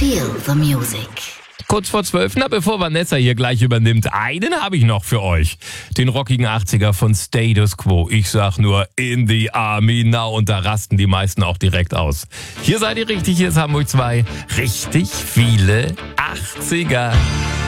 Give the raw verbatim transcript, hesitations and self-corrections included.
Feel the Music. Kurz vor zwölf, na bevor Vanessa hier gleich übernimmt, einen habe ich noch für euch. Den rockigen achtziger von Status Quo. Ich sag nur In the Army Now und da rasten die meisten auch direkt aus. Hier seid ihr richtig, hier ist Hamburg zwei. Richtig viele achtziger.